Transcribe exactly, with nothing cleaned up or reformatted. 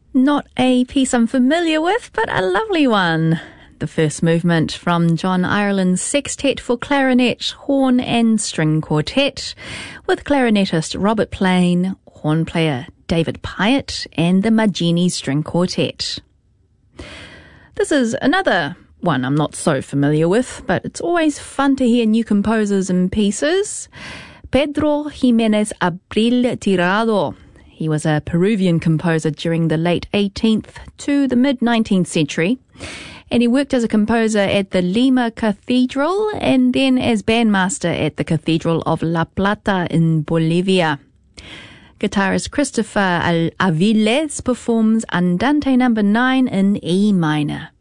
Not a piece I'm familiar with, but a lovely one. The first movement from John Ireland's Sextet for Clarinet, Horn and String Quartet, with clarinetist Robert Plain, horn player David Pyatt, and the Maggini String Quartet. This is another one I'm not so familiar with, but it's always fun to hear new composers and pieces. Pedro Jimenez Abril Tirado. He was a Peruvian composer during the late eighteenth to the mid-nineteenth century, and he worked as a composer at the Lima Cathedral and then as bandmaster at the Cathedral of La Plata in Bolivia. Guitarist Christopher Aviles performs Andante number nine in E minor.